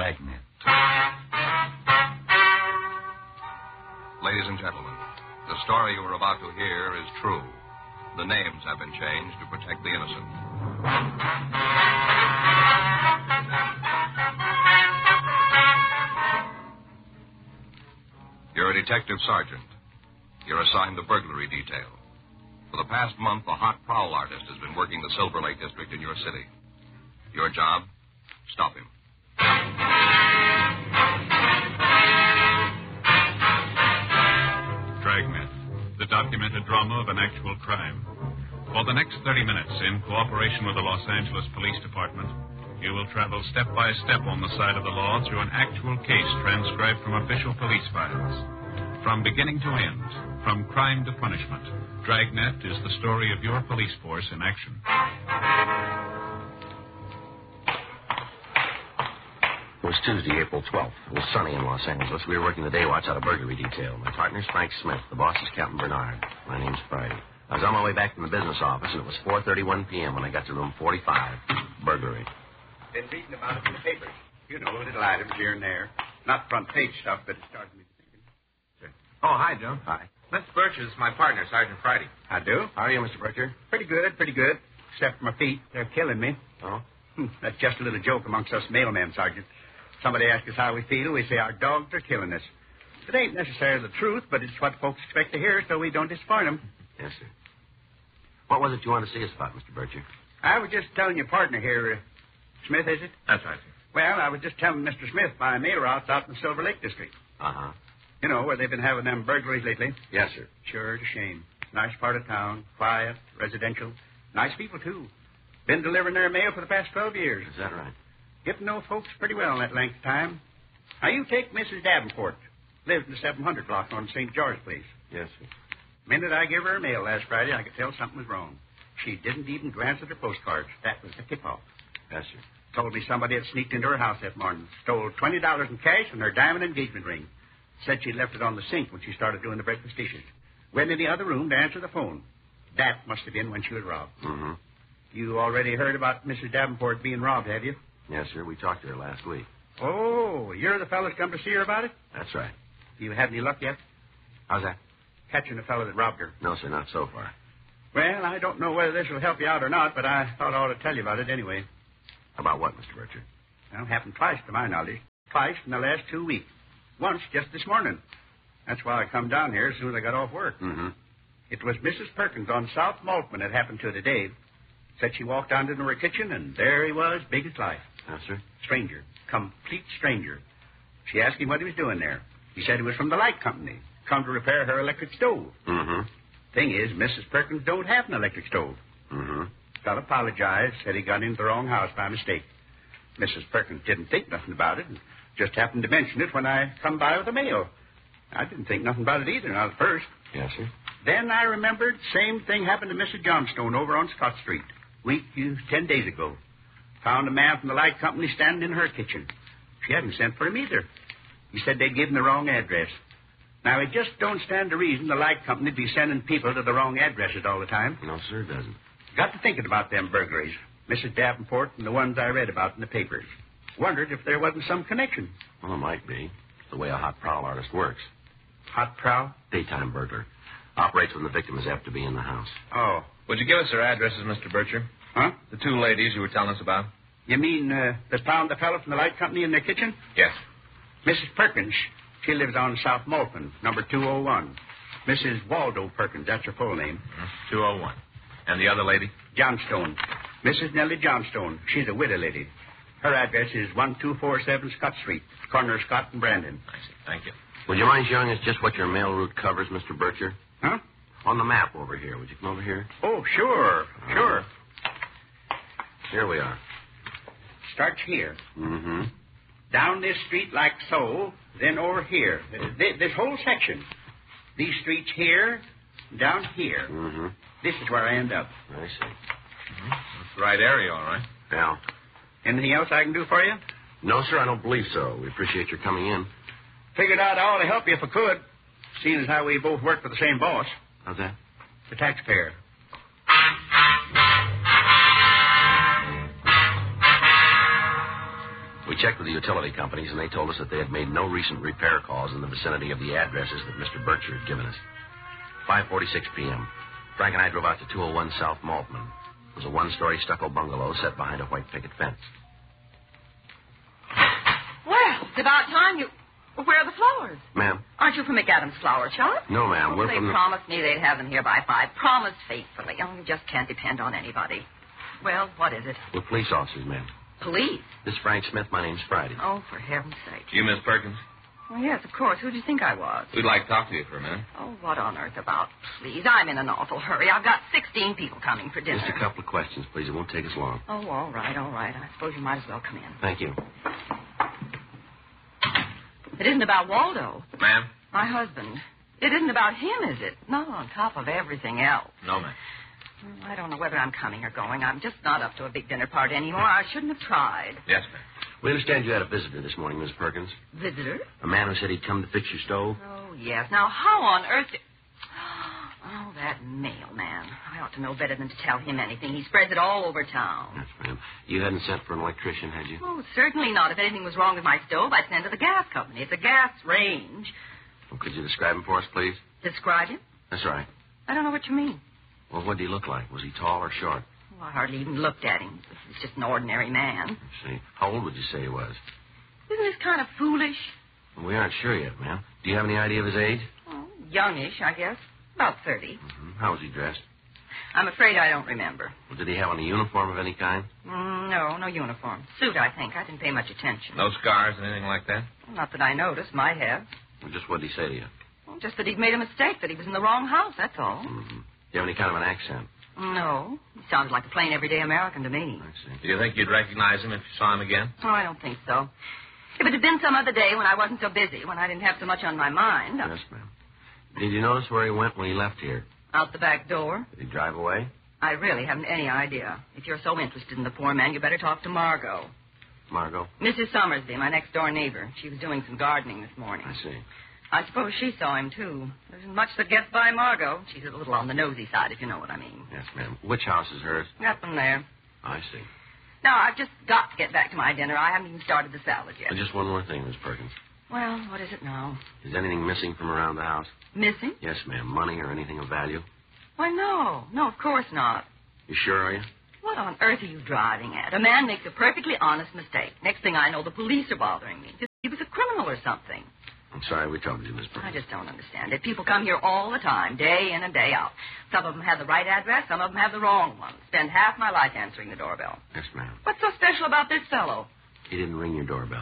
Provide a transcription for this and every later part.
Dragnet. Ladies and gentlemen, the story you are about to hear is true. The names have been changed to protect the innocent. You're a detective sergeant. You're assigned the burglary detail. For the past month, a hot prowl artist has been working the Silver Lake district in your city. Your job? Stop him. Dragnet, the documented drama of an actual crime. For the next 30 minutes, in cooperation with the Los Angeles Police Department, you will travel step by step on the side of the law through an actual case transcribed from official police files. From beginning to end, from crime to punishment, Dragnet is the story of your police force in action. It was Tuesday, April 12th. It was sunny in Los Angeles. We were working the day watch out of burglary detail. My partner's Frank Smith. The boss is Captain Bernard. My name's Friday. I was on my way back from the business office, and it was 4:31 p.m. when I got to room 45. Burglary. Been reading about it in the papers. You know, little items here and there. Not front page stuff, but it started me thinking. Sure. Oh, hi, Joe. Hi. Mr. Bircher is my partner, Sergeant Friday. I do. How are you, Mr. Bircher? Pretty good. Except for my feet. They're killing me. Oh? That's just a little joke amongst us mailmen, Sergeant. Somebody asks us how we feel. We say our dogs are killing us. It ain't necessarily the truth, but it's what folks expect to hear, so we don't disappoint them. Yes, sir. What was it you wanted to see us about, Mr. Bircher? I was just telling your partner here, Smith, is it? That's right, sir. Well, I was just telling Mr. Smith my mail route's out in the Silver Lake district. Uh-huh. You know, where they've been having them burglaries lately. Yes, sir. Sure, it's a shame. Nice part of town, quiet, residential. Nice people, too. Been delivering their mail for the past 12 years. Is that right? Get to know folks pretty well in that length of time. Now, you take Mrs. Davenport. Lives in the 700 block on St. George Place. Yes, sir. The minute I gave her her mail last Friday, I could tell something was wrong. She didn't even glance at her postcards. That was the tip-off. Yes, sir. Told me somebody had sneaked into her house that morning. Stole $20 in cash and her diamond engagement ring. Said she'd left it on the sink when she started doing the breakfast dishes. Went in the other room to answer the phone. That must have been when she was robbed. Mm-hmm. You already heard about Mrs. Davenport being robbed, have you? Yes, sir. We talked to her last week. Oh, you're the fellow that's come to see her about it? That's right. You had any luck yet? How's that? Catching the fellow that robbed her. No, sir, not so far. Well, I don't know whether this will help you out or not, but I thought I ought to tell you about it anyway. About what, Mr. Bircher? Well, it happened twice to my knowledge. Twice in the last 2 weeks. Once just this morning. That's why I come down here as soon as I got off work. Mm-hmm. It was Mrs. Perkins on South Maltman that happened to today. Said she walked down into her kitchen, and there he was, big as life. Yes, sir. Stranger. Complete stranger. She asked him what he was doing there. He said he was from the light company. Come to repair her electric stove. Mm-hmm. Thing is, Mrs. Perkins don't have an electric stove. Mm-hmm. Fellow apologized, said he got into the wrong house by mistake. Mrs. Perkins didn't think nothing about it, and just happened to mention it when I come by with the mail. I didn't think nothing about it either, not at first. Yes, sir. Then I remembered same thing happened to Mrs. Johnstone over on Scott Street. 10 days ago. Found a man from the light company standing in her kitchen. She hadn't sent for him either. He said they'd given the wrong address. Now, it just don't stand to reason the light company'd be sending people to the wrong addresses all the time. No, sir, it doesn't. Got to thinking about them burglaries. Mrs. Davenport and the ones I read about in the papers. Wondered if there wasn't some connection. Well, it might be. It's the way a hot prowl artist works. Hot prowl? Daytime burglar. Operates when the victim is apt to be in the house. Oh. Would you give us their addresses, Mr. Bircher? Huh? The two ladies you were telling us about? You mean that found the fellow from the light company in their kitchen? Yes. Mrs. Perkins. She lives on South Maltman, number 201. Mrs. Waldo Perkins, that's her full name. 201. And the other lady? Johnstone. Mrs. Nellie Johnstone. She's a widow lady. Her address is 1247 Scott Street, corner of Scott and Brandon. I see. Thank you. Would you mind showing us just what your mail route covers, Mr. Bircher? Huh? On the map over here. Would you come over here? Oh, sure. Sure. Here we are. Starts here. Mm-hmm. Down this street like so, then over here. This whole section. These streets here, down here. Mm-hmm. This is where I end up. I see. Mm-hmm. That's the right area, all right. Yeah. Anything else I can do for you? No, sir, I don't believe so. We appreciate your coming in. Figured out I ought to help you if I could, seeing as how we both work for the same boss. How's that? The taxpayer. We checked with the utility companies, and they told us that they had made no recent repair calls in the vicinity of the addresses that Mr. Bircher had given us. 5:46 p.m. Frank and I drove out to 201 South Maltman. It was a one-story stucco bungalow set behind a white picket fence. Well, it's about time you... Where are the flowers? Ma'am? Aren't you from McAdams Flower Shop? No, ma'am. We're They from the... promised me they'd have them here by 5. Promised faithfully. Oh, you just can't depend on anybody. Well, what is it? We're police officers, ma'am. Police? This is Frank Smith. My name's Friday. Oh, for heaven's sake. You, Miss Perkins? Well, yes, of course. Who do you think I was? We'd like to talk to you for a minute. Oh, what on earth about? Please, I'm in an awful hurry. I've got 16 people coming for dinner. Just a couple of questions, please. It won't take us long. Oh, all right. I suppose you might as well come in. Thank you. It isn't about Waldo. Ma'am? My husband. It isn't about him, is it? Not on top of everything else. No, ma'am. Well, I don't know whether I'm coming or going. I'm just not up to a big dinner party anymore. I shouldn't have tried. Yes, ma'am. We understand you had a visitor this morning, Miss Perkins. Visitor? A man who said he'd come to fix your stove. Oh, yes. Now, how on earth... Oh, that mailman. I ought to know better than to tell him anything. He spreads it all over town. Yes, ma'am. You hadn't sent for an electrician, had you? Oh, certainly not. If anything was wrong with my stove, I'd send to the gas company. It's a gas range. Well, could you describe him for us, please? Describe him? That's right. I don't know what you mean. Well, what did he look like? Was he tall or short? Well, I hardly even looked at him. He's just an ordinary man. I see. How old would you say he was? Isn't this kind of foolish? Well, we aren't sure yet, ma'am. Do you have any idea of his age? Oh, youngish, I guess. About 30. Mm-hmm. How was he dressed? I'm afraid I don't remember. Well, did he have on a uniform of any kind? No uniform. Suit, I think. I didn't pay much attention. No scars, anything like that? Not that I noticed. Might have. Well, just what did he say to you? Well, just that he'd made a mistake, that he was in the wrong house, that's all. Mm-hmm. Do you have any kind of an accent? No. He sounded like a plain, everyday American to me. I see. Do you think you'd recognize him if you saw him again? Oh, I don't think so. If it had been some other day when I wasn't so busy, when I didn't have so much on my mind... Yes, ma'am. Did you notice where he went when he left here? Out the back door. Did he drive away? I really haven't any idea. If you're so interested in the poor man, you better talk to Margot. Margot? Mrs. Summersby, my next-door neighbor. She was doing some gardening this morning. I see. I suppose she saw him, too. There isn't much that gets by Margot. She's a little on the nosy side, if you know what I mean. Yes, ma'am. Which house is hers? That one there. I see. Now, I've just got to get back to my dinner. I haven't even started the salad yet. Just one more thing, Miss Perkins. Well, what is it now? Is anything missing from around the house? Missing? Yes, ma'am. Money or anything of value? Why, no. No, of course not. You sure, are you? What on earth are you driving at? A man makes a perfectly honest mistake. Next thing I know, the police are bothering me. He was a criminal or something. I'm sorry we troubled you, Miss I Perkins. just don't understand it. People come here all the time, day in and day out. Some of them have the right address, some of them have the wrong one. Spend half my life answering the doorbell. Yes, ma'am. What's so special about this fellow? He didn't ring your doorbell.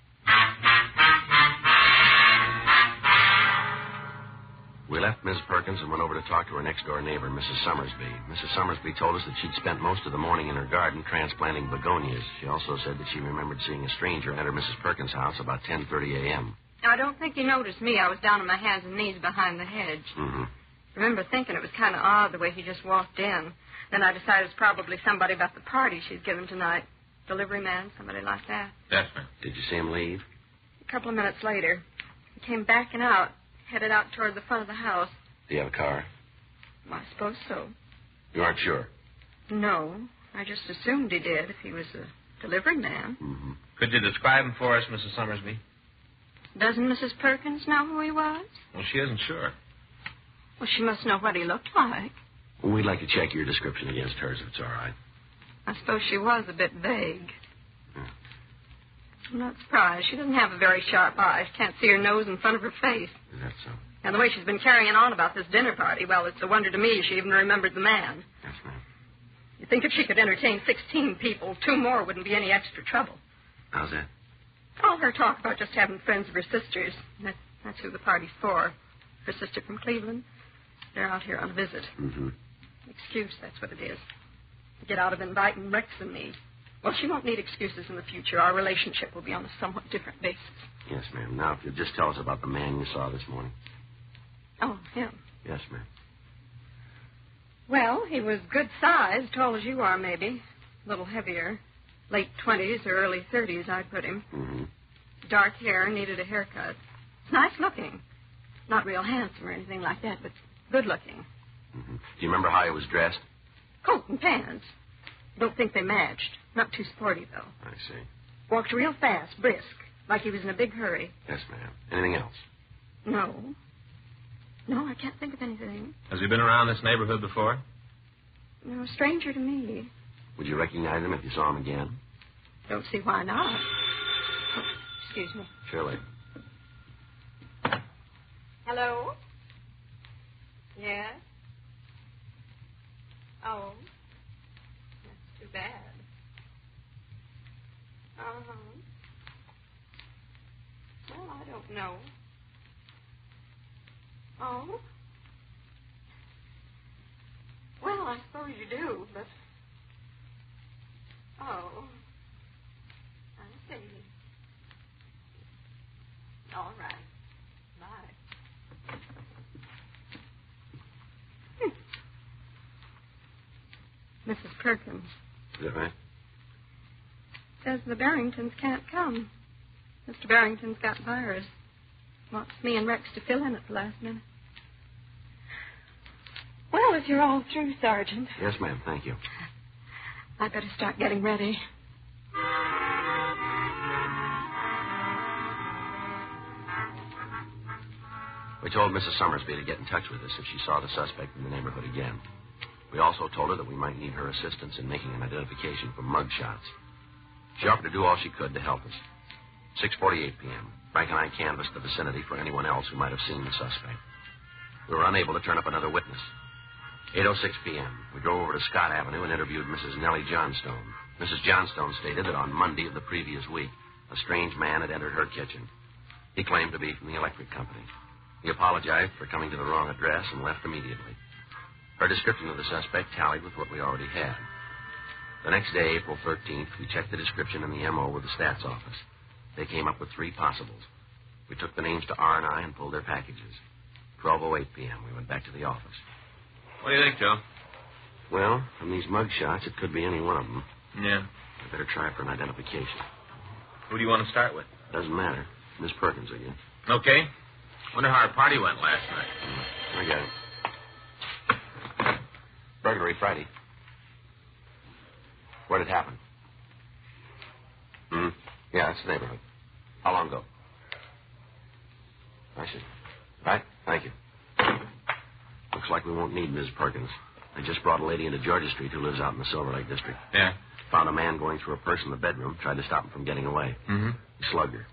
We left Miss Perkins and went over to talk to her next-door neighbor, Mrs. Summersby. Mrs. Summersby told us that she'd spent most of the morning in her garden transplanting begonias. She also said that she remembered seeing a stranger enter Mrs. Perkins' house about 10:30 a.m. I don't think he noticed me. I was down on my hands and knees behind the hedge. Mm-hmm. Remember thinking it was kind of odd the way he just walked in. Then I decided it's probably somebody about the party she's giving tonight. Delivery man, somebody like that. Yes, ma'am. Did you see him leave? A couple of minutes later, he came backing out, headed out toward the front of the house. Do you have a car? I suppose so. You aren't sure? No, I just assumed he did if he was a delivery man. Mm-hmm. Could you describe him for us, Mrs. Summersby? Doesn't Mrs. Perkins know who he was? Well, she isn't sure. Well, she must know what he looked like. Well, we'd like to check your description against hers, if it's all right. I suppose she was a bit vague. Yeah. I'm not surprised. She doesn't have a very sharp eye. She can't see her nose in front of her face. Is that so? And the way she's been carrying on about this dinner party, well, it's a wonder to me she even remembered the man. Yes, ma'am. You'd think if she could entertain 16 people, 2 more wouldn't be any extra trouble. How's that? All her talk about just having friends of her sister's. That's who the party's for. Her sister from Cleveland. They're out here on a visit. Mm-hmm. Excuse, that's what it is. To get out of inviting Rex and me. Well, she won't need excuses in the future. Our relationship will be on a somewhat different basis. Yes, ma'am. Now, if you'll just tell us about the man you saw this morning. Oh, him. Yes, ma'am. Well, he was good size, tall as you are, maybe. A little heavier. Late 20s or early 30s, I'd put him. Mm-hmm. Dark hair, needed a haircut. Nice looking. Not real handsome or anything like that, but good looking. Mm-hmm. Do you remember how he was dressed? Coat and pants. Don't think they matched. Not too sporty, though. I see. Walked real fast, brisk, like he was in a big hurry. Yes, ma'am. Anything else? No. No, I can't think of anything. Has he been around this neighborhood before? No, a stranger to me. Would you recognize him if you saw him again? Don't see why not. Oh, excuse me. Surely. Hello? Yes? Oh. That's too bad. Uh-huh. Well, I don't know. Oh? Well, I suppose you do, but... Oh. I see. All right. Bye. Mrs. Perkins. Is that right? Says the Barringtons can't come. Mr. Barrington's got virus. Wants me and Rex to fill in at the last minute. Well, if you're all through, Sergeant. Yes, ma'am. Thank you. I'd better start getting ready. We told Mrs. Summersby to get in touch with us if she saw the suspect in the neighborhood again. We also told her that we might need her assistance in making an identification from mug shots. She offered to do all she could to help us. 6:48 p.m. Frank and I canvassed the vicinity for anyone else who might have seen the suspect. We were unable to turn up another witness. 8:06 p.m. We drove over to Scott Avenue and interviewed Mrs. Nellie Johnstone. Mrs. Johnstone stated that on Monday of the previous week, a strange man had entered her kitchen. He claimed to be from the electric company. He apologized for coming to the wrong address and left immediately. Her description of the suspect tallied with what we already had. The next day, April 13th, we checked the description in the MO with the stats office. They came up with 3 possibles. We took the names to R&I and pulled their packages. 12:08 p.m., we went back to the office. What do you think, Joe? Well, from these mug shots, it could be any one of them. Yeah. I better try for an identification. Who do you want to start with? Doesn't matter. Miss Perkins again. Okay. Wonder how our party went last night. I got it. Burglary Friday. Where did it happen? Yeah, that's the neighborhood. How long ago? I see. Right, thank you. Looks like we won't need Ms. Perkins. I just brought a lady into Georgia Street who lives out in the Silver Lake district. Yeah. Found a man going through a purse in the bedroom, tried to stop him from getting away. Mm-hmm. He slugged her.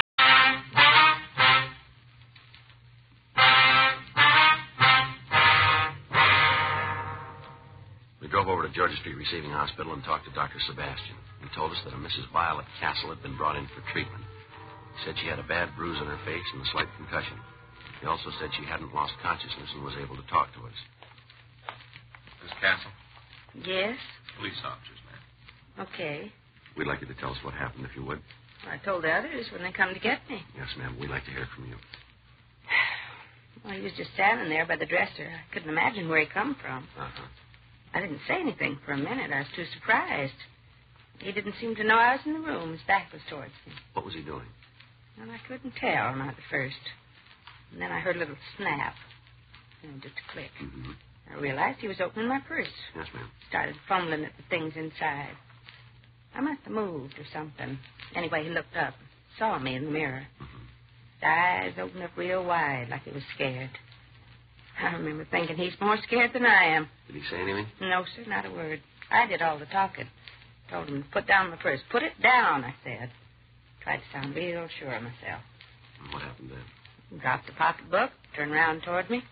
We drove over to Georgia Street Receiving Hospital and talked to Dr. Sebastian. He told us that a Mrs. Violet Castle had been brought in for treatment. He said she had a bad bruise on her face and a slight concussion. He also said she hadn't lost consciousness and was able to talk to us. Miss Castle? Yes? Police officers, ma'am. Okay. We'd like you to tell us what happened, if you would. I told the others when they come to get me. Yes, ma'am. We'd like to hear from you. Well, he was just standing there by the dresser. I couldn't imagine where he come from. Uh-huh. I didn't say anything for a minute. I was too surprised. He didn't seem to know I was in the room. His back was towards me. What was he doing? Well, I couldn't tell, not at first. And then I heard a little snap. Just a click. Mm-hmm. I realized he was opening my purse. Yes, ma'am. Started fumbling at the things inside. I must have moved or something. Anyway, he looked up, saw me in the mirror. Mm-hmm. His eyes opened up real wide, like he was scared. I remember thinking he's more scared than I am. Did he say anything? No, sir, not a word. I did all the talking. Told him to put down the purse. Put it down, I said. Tried to sound real sure of myself. And what happened then? Dropped the pocketbook, turned around toward me.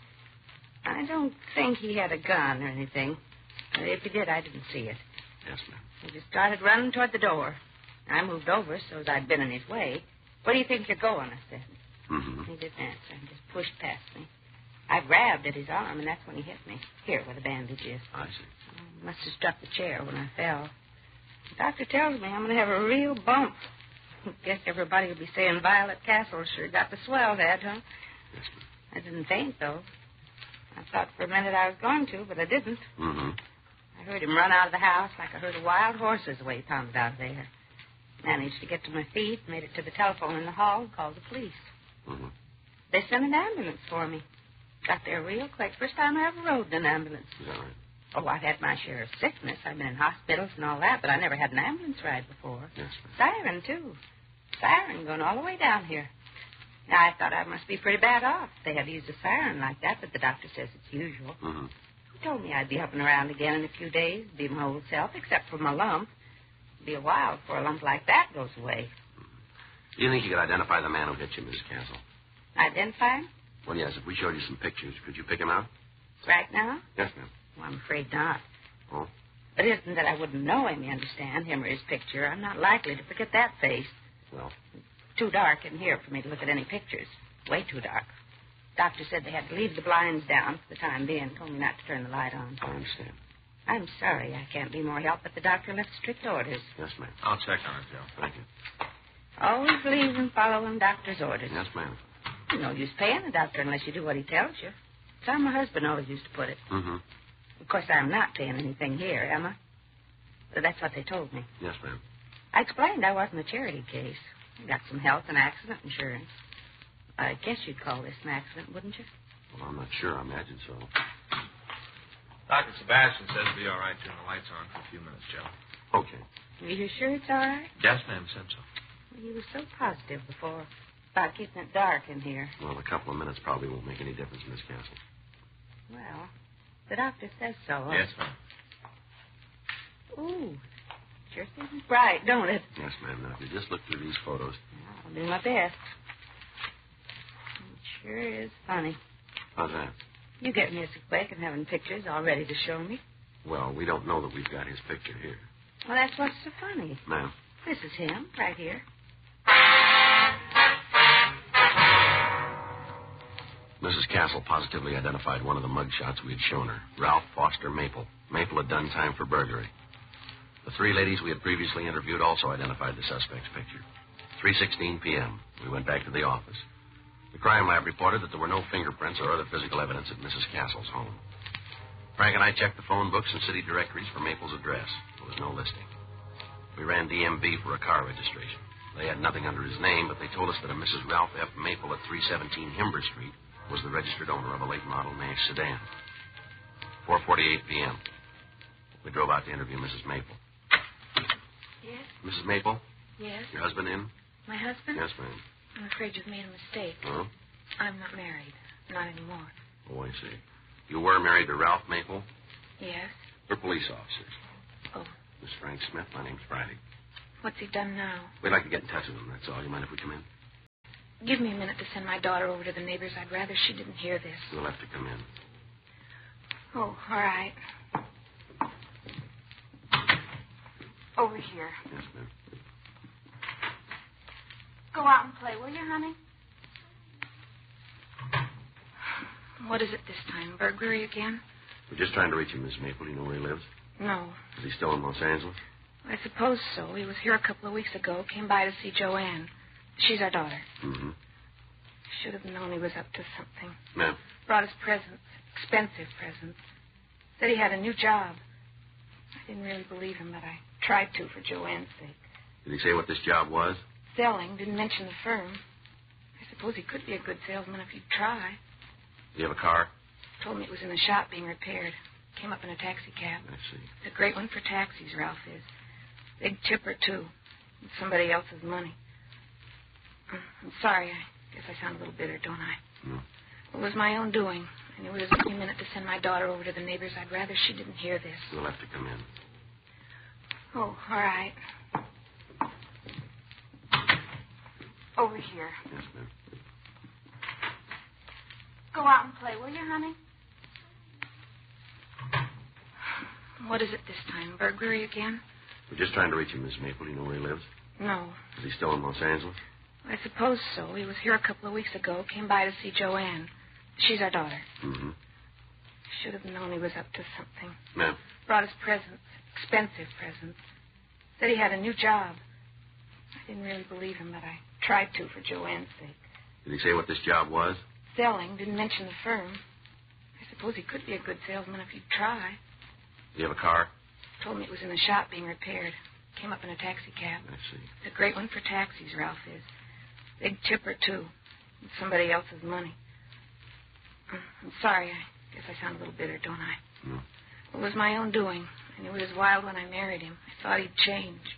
I don't think he had a gun or anything. If he did, I didn't see it. Yes, ma'am. He just started running toward the door. I moved over so as I'd been in his way. Where do you think you're going? I said. Mm-hmm. He didn't answer and just pushed past me. I grabbed at his arm, and that's when he hit me. Here, where the bandage is. I see. I must have struck the chair when I fell. The doctor tells me I'm going to have a real bump. Guess everybody will be saying Violet Castle sure got the swell head, huh? Yes, ma'am. I didn't faint, though. I thought for a minute I was going to, but I didn't. Mm-hmm. I heard him run out of the house like I heard a wild horse's the way he pounded out of there. Managed to get to my feet, made it to the telephone in the hall, and called the police. Mm-hmm. They sent an ambulance for me. Got there real quick. First time I ever rode in an ambulance. Is that right? Oh, I've had my share of sickness. I've been in hospitals and all that, but I never had an ambulance ride before. Yes, Siren, too. Siren going all the way down here. Now, I thought I must be pretty bad off. They had to use a siren like that, but the doctor says it's usual. Mm-hmm. He told me I'd be up and around again in a few days, be my old self, except for my lump. It'd be a while before a lump like that goes away. Do you think you could identify the man who hit you, Mrs. Castle? Identify him? Well, yes. If we showed you some pictures, could you pick him out? Right now? Yes, ma'am. Well, I'm afraid not. Oh? It isn't that I wouldn't know him, you understand, him or his picture. I'm not likely to forget that face. Well? Too dark in here for me to look at any pictures. Way too dark. Doctor said they had to leave the blinds down for the time being. Told me not to turn the light on. I understand. I'm sorry I can't be more help, but the doctor left strict orders. Yes, ma'am. I'll check on it, Joe. Thank you. Always believe in following doctor's orders. Yes, ma'am. No use paying the doctor unless you do what he tells you. That's how my husband always used to put it. Mm-hmm. Of course, I'm not paying anything here, am I? But that's what they told me. Yes, ma'am. I explained I wasn't a charity case. I got some health and accident insurance. I guess you'd call this an accident, wouldn't you? Well, I'm not sure. I imagine so. Dr. Sebastian says it'll be all right to turn the lights on for a few minutes, Joe. Okay. Are you sure it's all right? Yes, ma'am, said so. Well, you were so positive before about keeping it dark in here. Well, a couple of minutes probably won't make any difference, Miss Castle. Well, the doctor says so. Yes, ma'am. Ooh, sure seems bright, don't it? Yes, ma'am. Now, if you just look through these photos. I'll do my best. It sure is funny. How's that? You getting here so quick and having pictures all ready to show me. Well, we don't know that we've got his picture here. Well, that's what's so funny. Ma'am? This is him, right here. Mrs. Castle positively identified one of the mug shots we had shown her. Ralph Foster Maple. Maple had done time for burglary. The three ladies we had previously interviewed also identified the suspect's picture. 3:16 p.m. We went back to the office. The crime lab reported that there were no fingerprints or other physical evidence at Mrs. Castle's home. Frank and I checked the phone books and city directories for Maple's address. There was no listing. We ran DMV for a car registration. They had nothing under his name, but they told us that a Mrs. Ralph F. Maple at 317 Himber Street was the registered owner of a late model Nash sedan. 4:48 p.m. We drove out to interview Mrs. Maple. Yes? Mrs. Maple? Yes? Your husband in? My husband? Yes, ma'am. I'm afraid you've made a mistake. Huh? I'm not married. Not anymore. Oh, I see. You were married to Ralph Maple? Yes? We're police officers. Oh. Miss Frank Smith, my name's Friday. What's he done now? We'd like to get in touch with him, that's all. You mind if we come in? Give me a minute to send my daughter over to the neighbors. I'd rather she didn't hear this. You'll have to come in. Oh, all right. Over here. Yes, ma'am. Go out and play, will you, honey? What is it this time? Burglary again? We're just trying to reach him, Miss Maple. Do you know where he lives? No. Is he still in Los Angeles? I suppose so. He was here a couple of weeks ago. Came by to see Joanne. She's our daughter. Mm-hmm. Should have known he was up to something. Ma'am? Brought us presents. Expensive presents. Said he had a new job. I didn't really believe him, but I tried to for Joanne's sake. Did he say what this job was? Selling. Didn't mention the firm. I suppose he could be a good salesman if he'd try. Do you have a car? Told me it was in the shop being repaired. Came up in a taxi cab. I see. It's a great one for taxis, Ralph is. Big tipper, too. With somebody else's money. I'm sorry. I guess I sound a little bitter, don't I? No. It was my own doing. I knew it was a minute to send my daughter over to the neighbors. I'd rather she didn't hear this. You'll have to come in. Oh, all right. Over here. Yes, ma'am. Go out and play, will you, honey? What is it this time? Burglary again? We're just trying to reach him, Miss Maple. Do you know where he lives? No. Is he still in Los Angeles? I suppose so. He was here a couple of weeks ago. Came by to see Joanne. She's our daughter. Mm-hmm. Should have known he was up to something. Ma'am? Brought us presents. Expensive presents. Said he had a new job. I didn't really believe him, but I tried to for Joanne's sake. Did he say what this job was? Selling. Didn't mention the firm. I suppose he could be a good salesman if he'd try. Do you have a car? Told me it was in the shop being repaired. Came up in a taxi cab. I see. It's a great one for taxis, Ralph is. Big tipper, too. With somebody else's money. I'm sorry. I guess I sound a little bitter, don't I? No. It was my own doing. I knew he was wild when I married him. I thought he'd change.